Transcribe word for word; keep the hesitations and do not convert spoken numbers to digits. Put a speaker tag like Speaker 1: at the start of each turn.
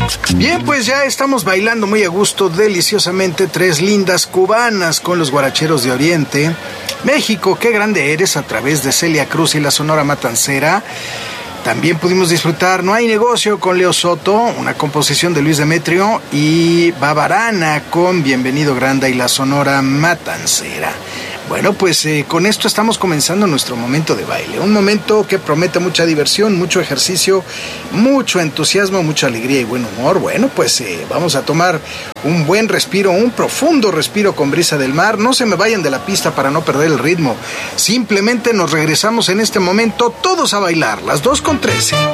Speaker 1: Bien, pues ya estamos bailando muy a gusto, deliciosamente, tres lindas cubanas con los guaracheros de Oriente. México, qué grande eres, a través de Celia Cruz y la Sonora Matancera. También pudimos disfrutar No hay negocio con Leo Soto, una composición de Luis Demetrio, y Babarana con Bienvenido Granda y la Sonora Matancera. Bueno, pues eh, con esto estamos comenzando nuestro momento de baile. Un momento que promete mucha diversión, mucho ejercicio, mucho entusiasmo, mucha alegría y buen humor. Bueno, pues eh, vamos a tomar un buen respiro, un profundo respiro con brisa del mar. No se me vayan de la pista para no perder el ritmo. Simplemente nos regresamos en este momento todos a bailar, las dos con trece.